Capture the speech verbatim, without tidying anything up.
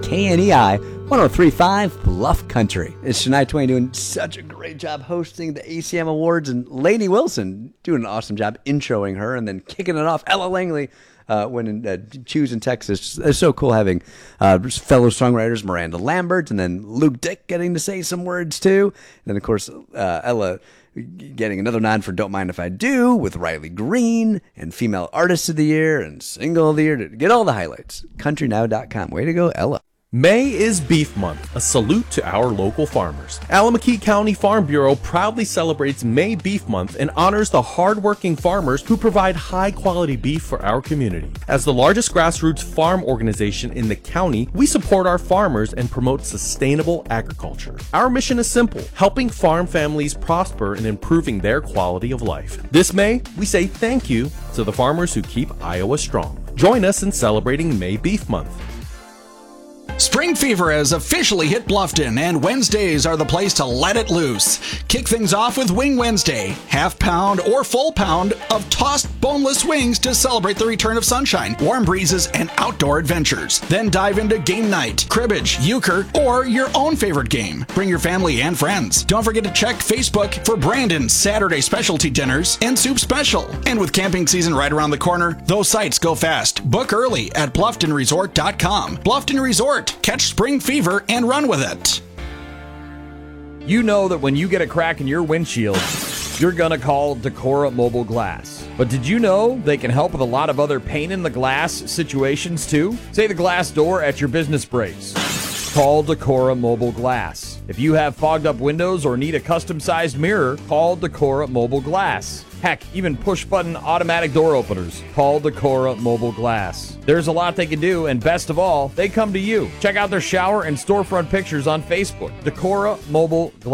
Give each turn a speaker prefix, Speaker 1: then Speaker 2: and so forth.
Speaker 1: K N E I one oh three point five Bluff Country. It's Shania Twain doing such a great job hosting the A C M Awards, and Lainey Wilson doing an awesome job introing her and then kicking it off. Ella Langley uh, when in uh, Choose in Texas. It's so cool having uh, fellow songwriters Miranda Lambert and then Luke Dick getting to say some words too. And then, of course, uh, Ella getting another nod for Don't Mind If I Do with Riley Green and Female Artist of the Year and Single of the Year. To get all the highlights, country now dot com. Way to go, Ella.
Speaker 2: May is Beef Month, a salute to our local farmers. Alameda County Farm Bureau proudly celebrates May Beef Month and honors the hardworking farmers who provide high-quality beef for our community. As the largest grassroots farm organization in the county, we support our farmers and promote sustainable agriculture. Our mission is simple, helping farm families prosper and improving their quality of life. This May, we say thank you to the farmers who keep Iowa strong. Join us in celebrating May Beef Month.
Speaker 3: Spring fever has officially hit Bluffton, and Wednesdays are the place to let it loose. Kick things off with Wing Wednesday, half pound or full pound of tossed boneless wings to celebrate the return of sunshine, warm breezes, and outdoor adventures. Then dive into game night, cribbage, euchre, or your own favorite game. Bring your family and friends. Don't forget to check Facebook for Brandon's Saturday specialty dinners and soup special. And with camping season right around the corner, those sites go fast. Book early at bluffton resort dot com. Bluffton Resort. Catch spring fever and run with it.
Speaker 4: You know that when you get a crack in your windshield, you're going to call Decora Mobile Glass. But did you know they can help with a lot of other pain in the glass situations too? Say the glass door at your business breaks. Call Decora Mobile Glass. If you have fogged up windows or need a custom-sized mirror, call Decora Mobile Glass. Heck, even push-button automatic door openers. Call Decora Mobile Glass. There's a lot they can do, and best of all, they come to you. Check out their shower and storefront pictures on Facebook. Decora Mobile Glass.